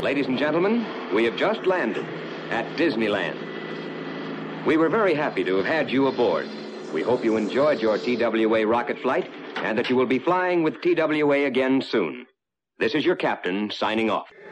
Ladies and gentlemen, we have just landed at Disneyland. We were very happy to have had you aboard. We hope you enjoyed your TWA rocket flight and that you will be flying with TWA again soon. This is your captain signing off.